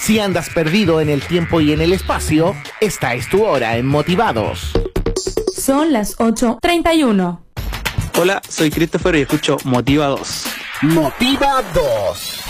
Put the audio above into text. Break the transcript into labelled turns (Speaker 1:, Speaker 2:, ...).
Speaker 1: Si andas perdido en el tiempo y en el espacio, esta es tu hora en Motivados.
Speaker 2: Son las 8:31.
Speaker 3: Hola, soy Christopher y escucho Motivados.
Speaker 1: Motivados.